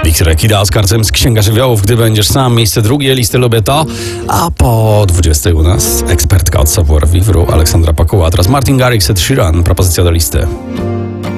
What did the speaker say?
Wiktor Kida z Karcem z Księga Żywiołów. Gdy będziesz sam, miejsce drugie listy Lubię To. A po 20 u nas ekspertka od Savoir Vivre Aleksandra Pakuła. Teraz Martin Garrix, Ed Sheeran, propozycja do listy.